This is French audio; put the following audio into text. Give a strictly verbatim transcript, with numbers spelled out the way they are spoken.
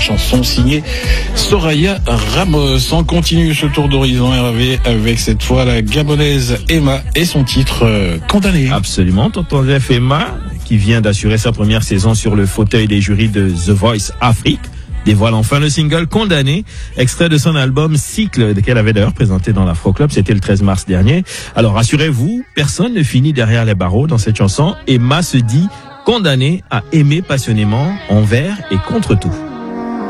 chanson signée Soraya Ramos. On continue ce tour d'horizon Hervé avec cette fois la Gabonaise Emma et son titre euh, Condamné. Absolument, tonton Jeff. Emma, qui vient d'assurer sa première saison sur le fauteuil des jurys de The Voice Afrique, dévoile enfin le single Condamné, extrait de son album Cycle, qu'elle avait d'ailleurs présenté dans l'Afro Club, c'était le treize mars dernier. Alors rassurez-vous, personne ne finit derrière les barreaux dans cette chanson. Emma se dit condamnée à aimer passionnément, envers et contre tout.